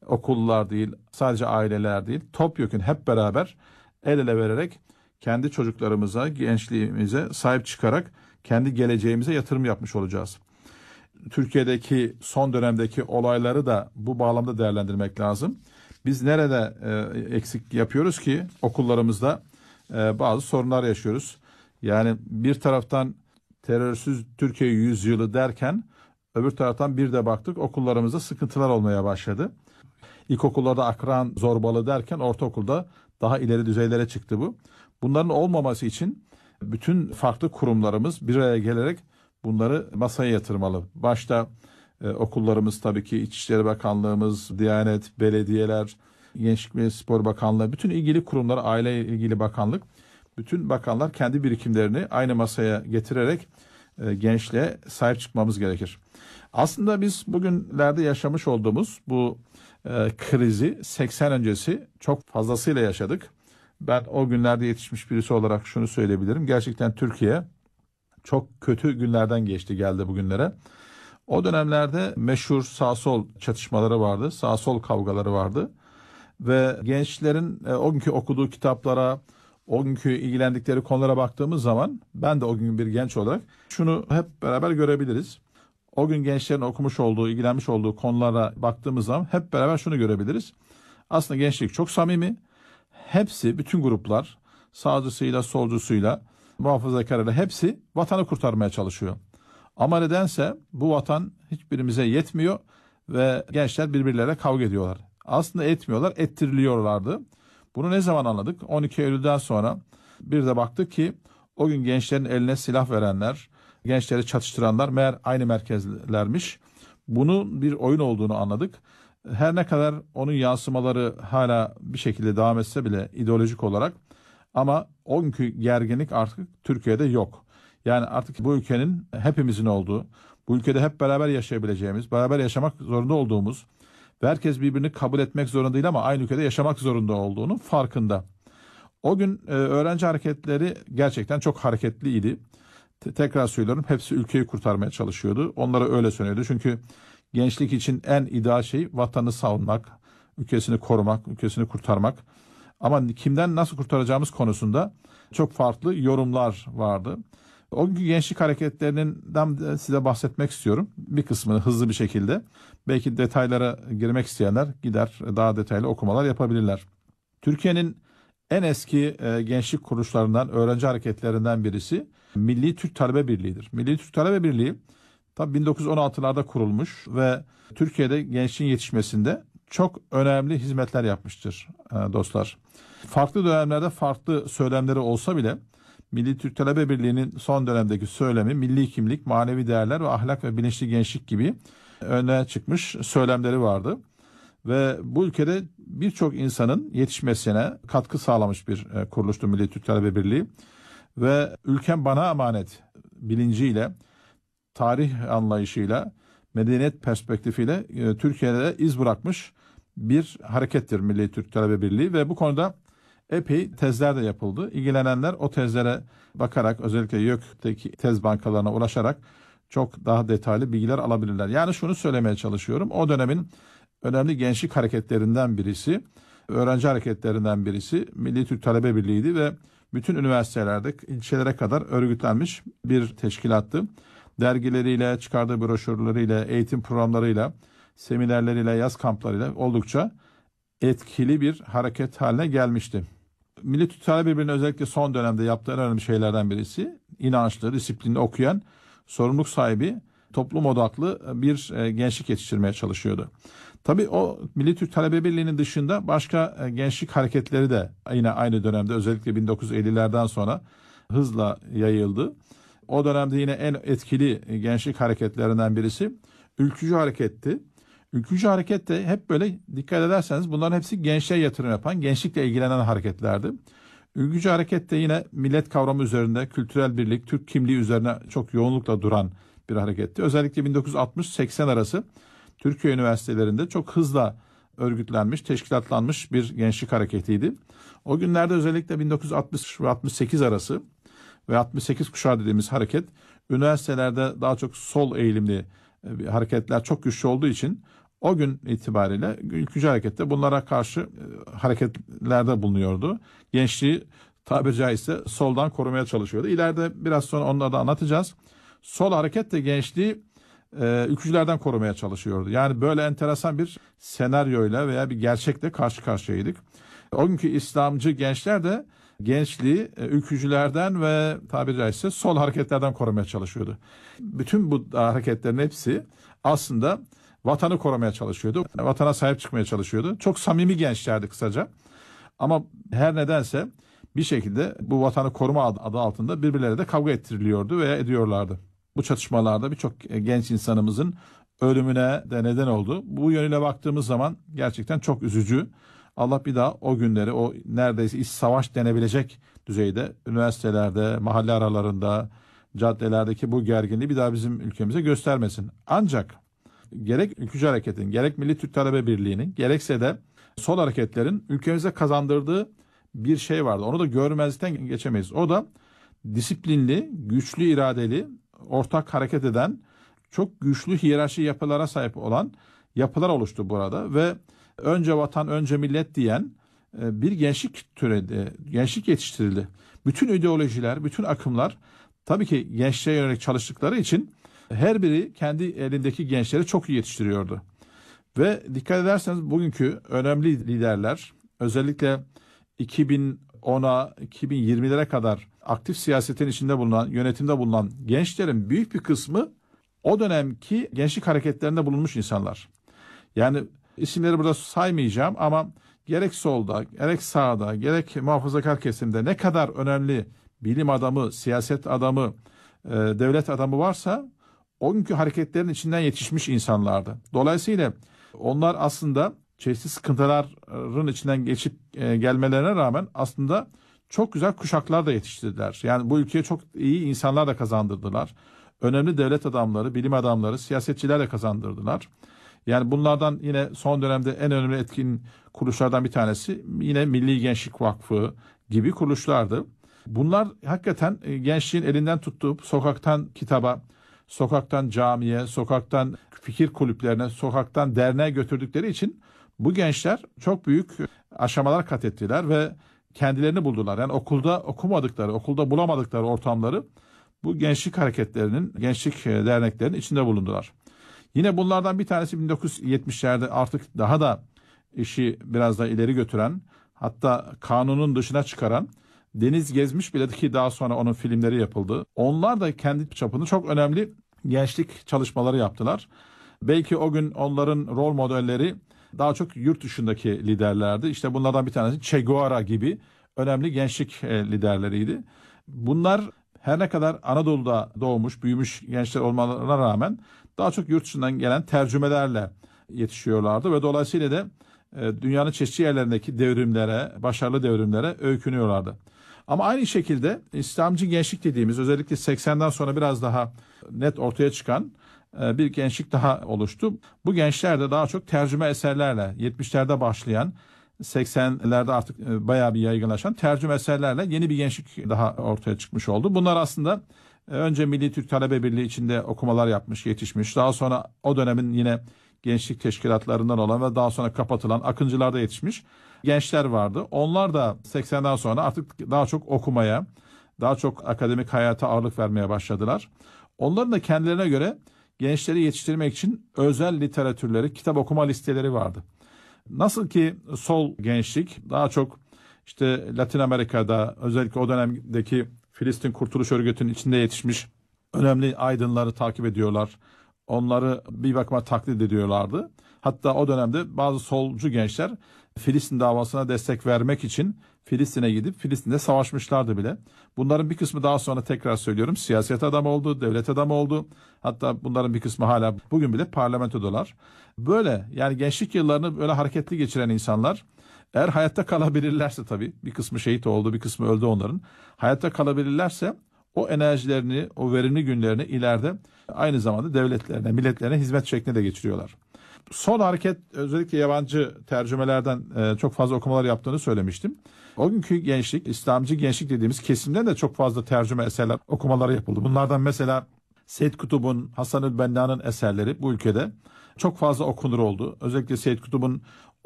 okullar değil, sadece aileler değil, topyekün hep beraber el ele vererek kendi çocuklarımıza, gençliğimize sahip çıkarak kendi geleceğimize yatırım yapmış olacağız. Türkiye'deki son dönemdeki olayları da bu bağlamda değerlendirmek lazım. Biz nerede eksik yapıyoruz ki okullarımızda bazı sorunlar yaşıyoruz. Yani bir taraftan terörsüz Türkiye yüzyılı derken öbür taraftan bir de baktık okullarımızda sıkıntılar olmaya başladı. İlkokullarda akran zorbalığı derken ortaokulda daha ileri düzeylere çıktı bu. Bunların olmaması için bütün farklı kurumlarımız bir araya gelerek bunları masaya yatırmalı. Başta okullarımız tabii ki İçişleri Bakanlığımız, Diyanet, belediyeler, Gençlik ve Spor Bakanlığı, bütün ilgili kurumlar, aile ilgili bakanlık, bütün bakanlar kendi birikimlerini aynı masaya getirerek gençliğe sahip çıkmamız gerekir. Aslında biz bugünlerde yaşamış olduğumuz bu krizi 80 öncesi çok fazlasıyla yaşadık. Ben o günlerde yetişmiş birisi olarak şunu söyleyebilirim. Gerçekten Türkiye çok kötü günlerden geçti, geldi bugünlere. O dönemlerde meşhur sağ-sol çatışmaları vardı, sağ-sol kavgaları vardı. Ve gençlerin o günkü okuduğu kitaplara, o günkü ilgilendikleri konulara baktığımız zaman ben de o gün bir genç olarak şunu hep beraber görebiliriz. O gün gençlerin okumuş olduğu, ilgilenmiş olduğu konulara baktığımız zaman hep beraber şunu görebiliriz. Aslında gençlik çok samimi. Hepsi, bütün gruplar, sağcısıyla, solcusuyla, muhafazakarıyla hepsi vatanı kurtarmaya çalışıyor. Ama nedense bu vatan hiçbirimize yetmiyor ve gençler birbirleriyle kavga ediyorlar. Aslında etmiyorlar, ettiriliyorlardı. Bunu ne zaman anladık? 12 Eylül'den sonra bir de baktık ki o gün gençlerin eline silah verenler, gençleri çatıştıranlar meğer aynı merkezlermiş. Bunun bir oyun olduğunu anladık. Her ne kadar onun yansımaları hala bir şekilde devam etse bile ideolojik olarak, ama o günkü gerginlik artık Türkiye'de yok. Yani artık bu ülkenin hepimizin olduğu, bu ülkede hep beraber yaşayabileceğimiz, beraber yaşamak zorunda olduğumuz ve herkes birbirini kabul etmek zorunda değil ama aynı ülkede yaşamak zorunda olduğunun farkında. O gün öğrenci hareketleri gerçekten çok hareketliydi. Tekrar söylüyorum, hepsi ülkeyi kurtarmaya çalışıyordu. Onlara öyle söylüyordu. Çünkü gençlik için en ideal şey vatanı savunmak, ülkesini korumak, ülkesini kurtarmak. Ama kimden nasıl kurtaracağımız konusunda çok farklı yorumlar vardı. O günkü gençlik hareketlerinden size bahsetmek istiyorum. Bir kısmını hızlı bir şekilde. Belki detaylara girmek isteyenler gider daha detaylı okumalar yapabilirler. Türkiye'nin en eski gençlik kuruluşlarından, öğrenci hareketlerinden birisi Milli Türk Talebe Birliği'dir. Milli Türk Talebe Birliği tabii 1916'larda kurulmuş ve Türkiye'de gençliğin yetişmesinde çok önemli hizmetler yapmıştır dostlar. Farklı dönemlerde farklı söylemleri olsa bile Milli Türk Talebe Birliği'nin son dönemdeki söylemi milli kimlik, manevi değerler ve ahlak ve bilinçli gençlik gibi öne çıkmış söylemleri vardı. Ve bu ülkede birçok insanın yetişmesine katkı sağlamış bir kuruluştu Milli Türk Talebe Birliği. Ve ülkem bana emanet bilinciyle, tarih anlayışıyla, medeniyet perspektifiyle Türkiye'de iz bırakmış bir harekettir Milli Türk Talebe Birliği ve bu konuda epey tezler de yapıldı. İlgilenenler o tezlere bakarak, özellikle YÖK'teki tez bankalarına ulaşarak çok daha detaylı bilgiler alabilirler. Yani şunu söylemeye çalışıyorum. O dönemin önemli gençlik hareketlerinden birisi, öğrenci hareketlerinden birisi Milli Türk Talebe Birliği'ydi ve bütün üniversitelerde ilçelere kadar örgütlenmiş bir teşkilattı. Dergileriyle, çıkardığı broşürleriyle, eğitim programlarıyla, seminerleriyle, yaz kamplarıyla oldukça etkili bir hareket haline gelmişti. Milli Türk Talebe Birliği'nin özellikle son dönemde yaptığı en önemli şeylerden birisi, inançlı, disiplinli okuyan, sorumluluk sahibi, toplum odaklı bir gençlik yetiştirmeye çalışıyordu. Tabii o Milli Türk Talebe Birliği'nin dışında başka gençlik hareketleri de yine aynı dönemde, özellikle 1950'lerden sonra hızla yayıldı. O dönemde yine en etkili gençlik hareketlerinden birisi Ülkücü Hareket'ti. Ülkücü Hareket de hep böyle dikkat ederseniz bunların hepsi gençliğe yatırım yapan, gençlikle ilgilenen hareketlerdi. Ülkücü Hareket de yine millet kavramı üzerinde, kültürel birlik, Türk kimliği üzerine çok yoğunlukla duran bir hareketti. Özellikle 1960-80 arası Türkiye üniversitelerinde çok hızla örgütlenmiş, teşkilatlanmış bir gençlik hareketiydi. O günlerde özellikle 1960 ve 68 arası ve 68 kuşağı dediğimiz hareket üniversitelerde daha çok sol eğilimli hareketler çok güçlü olduğu için O gün itibariyle ülkücü harekette bunlara karşı hareketlerde bulunuyordu. Gençliği tabiri caizse soldan korumaya çalışıyordu. İleride biraz sonra onları da anlatacağız. Sol hareket de gençliği ülkücülerden korumaya çalışıyordu. Yani böyle enteresan bir senaryoyla veya bir gerçekle karşı karşıyaydık. O günkü İslamcı gençler de gençliği ülkücülerden ve tabiri caizse sol hareketlerden korumaya çalışıyordu. Bütün bu hareketlerin hepsi aslında vatanı korumaya çalışıyordu. Vatana sahip çıkmaya çalışıyordu. Çok samimi gençlerdi kısaca. Ama her nedense bir şekilde bu vatanı koruma adı altında birbirleriyle de kavga ettiriliyordu veya ediyorlardı. Bu çatışmalarda birçok genç insanımızın ölümüne de neden oldu. Bu yönüyle baktığımız zaman gerçekten çok üzücü. Allah bir daha o günleri, o neredeyse iç savaş denebilecek düzeyde üniversitelerde, mahalle aralarında, caddelerdeki bu gerginliği bir daha bizim ülkemize göstermesin. Ancak gerek ülkücü hareketin, gerek Milli Türk Talebe Birliği'nin, gerekse de sol hareketlerin ülkemize kazandırdığı bir şey vardı. Onu da görmezden geçemeyiz. O da disiplinli, güçlü iradeli, ortak hareket eden, çok güçlü hiyerarşi yapılara sahip olan yapılar oluştu burada ve önce vatan, önce millet diyen bir gençlik türedi, gençlik yetiştirildi. Bütün ideolojiler, bütün akımlar tabii ki gençliğe yönelik çalıştıkları için her biri kendi elindeki gençleri çok iyi yetiştiriyordu. Ve dikkat ederseniz bugünkü önemli liderler özellikle 2010'a 2020'lere kadar aktif siyasetin içinde bulunan, yönetimde bulunan gençlerin büyük bir kısmı o dönemki gençlik hareketlerinde bulunmuş insanlar. Yani isimleri burada saymayacağım ama gerek solda, gerek sağda, gerek muhafazakar kesimde ne kadar önemli bilim adamı, siyaset adamı, devlet adamı varsa o günkü hareketlerin içinden yetişmiş insanlardı. Dolayısıyla onlar aslında çeşitli sıkıntıların içinden geçip gelmelerine rağmen aslında çok güzel kuşaklar da yetiştirdiler. Yani bu ülkeye çok iyi insanlar da kazandırdılar. Önemli devlet adamları, bilim adamları, siyasetçiler de kazandırdılar. Yani bunlardan yine son dönemde en önemli etkin kuruluşlardan bir tanesi yine Milli Gençlik Vakfı gibi kuruluşlardı. Bunlar hakikaten gençliğin elinden tutup sokaktan kitaba, sokaktan camiye, sokaktan fikir kulüplerine, sokaktan derneğe götürdükleri için bu gençler çok büyük aşamalar kat ettiler ve kendilerini buldular. Yani okulda okumadıkları, okulda bulamadıkları ortamları bu gençlik hareketlerinin, gençlik derneklerinin içinde bulundular. Yine bunlardan bir tanesi 1970'lerde artık daha da işi biraz da ileri götüren, hatta kanunun dışına çıkaran Deniz Gezmiş bile ki daha sonra onun filmleri yapıldı. Onlar da kendi çapında çok önemli gençlik çalışmaları yaptılar. Belki o gün onların rol modelleri daha çok yurt dışındaki liderlerdi. İşte bunlardan bir tanesi Che Guevara gibi önemli gençlik liderleriydi. Bunlar her ne kadar Anadolu'da doğmuş, büyümüş gençler olmalarına rağmen daha çok yurt dışından gelen tercümelerle yetişiyorlardı ve dolayısıyla da dünyanın çeşitli yerlerindeki devrimlere, başarılı devrimlere öykünüyorlardı. Ama aynı şekilde İslamcı gençlik dediğimiz özellikle 80'den sonra biraz daha net ortaya çıkan bir gençlik daha oluştu. Bu gençler de daha çok tercüme eserlerle 70'lerde başlayan 80'lerde artık bayağı bir yaygınlaşan tercüme eserlerle yeni bir gençlik daha ortaya çıkmış oldu. Bunlar aslında önce Milli Türk Talebe Birliği içinde okumalar yapmış, yetişmiş. Daha sonra o dönemin yine gençlik teşkilatlarından olan ve daha sonra kapatılan akıncılarda yetişmiş gençler vardı. Onlar da 80'den sonra artık daha çok okumaya, daha çok akademik hayata ağırlık vermeye başladılar. Onların da kendilerine göre gençleri yetiştirmek için özel literatürleri, kitap okuma listeleri vardı. Nasıl ki sol gençlik daha çok işte Latin Amerika'da özellikle o dönemdeki Filistin Kurtuluş Örgütü'nün içinde yetişmiş önemli aydınları takip ediyorlar. Onları bir bakıma taklit ediyorlardı. Hatta o dönemde bazı solcu gençler Filistin davasına destek vermek için Filistin'e gidip Filistin'de savaşmışlardı bile. Bunların bir kısmı daha sonra tekrar söylüyorum siyaset adamı oldu, devlet adamı oldu. Hatta bunların bir kısmı hala bugün bile parlamentodalar. Böyle yani gençlik yıllarını böyle hareketli geçiren insanlar eğer hayatta kalabilirlerse tabii bir kısmı şehit oldu, bir kısmı öldü onların. Hayatta kalabilirlerse o enerjilerini, o verimli günlerini ileride aynı zamanda devletlerine, milletlerine hizmet şeklinde de geçiriyorlar. Sol hareket özellikle yabancı tercümelerden çok fazla okumalar yaptığını söylemiştim. O günkü gençlik, İslamcı gençlik dediğimiz kesimden de çok fazla tercüme eserler, okumaları yapıldı. Bunlardan mesela Seyyid Kutub'un, Hasan-ül Benna'nın eserleri bu ülkede çok fazla okunur oldu. Özellikle Seyyid Kutup'un